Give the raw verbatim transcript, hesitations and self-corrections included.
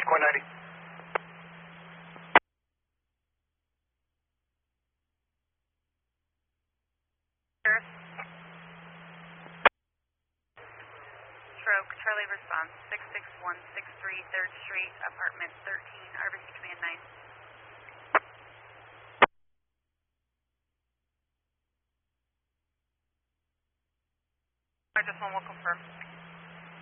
Core ninety. Stroke, Charlie response, six six one six three third Street, apartment thirteen, R B C Command nine. I just one will confirm.